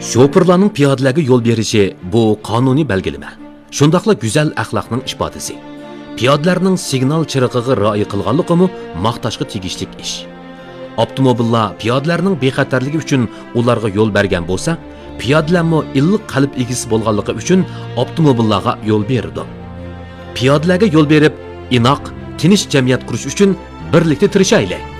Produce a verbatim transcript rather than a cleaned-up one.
Şoförlarning piyodalarga yo'l berishi bu qonuniy belgilama. Shundaqla go'zal axloqning ifodasi. Piyodalarning signal chirig'iga rioya qilganligi maqtashga tegishli ish. Avtomobillar piyodalarning bexatarligi uchun ularga yo'l bergan bo'lsa, piyodalarmi illiq qalb egisi bo'lganligi uchun avtomobillarga yo'l berdi. Piyodalarga yo'l berib, inoq, tinch jamiyat qurish uchun birlikda tirishaylik.